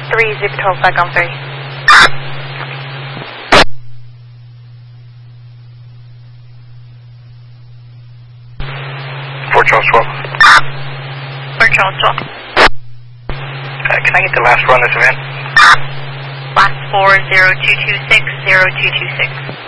3, Zip 12, back on 3. Fort Charles 12. Fort Charles 12. Can I get the last run of this event? Last 4, 0226, 0226.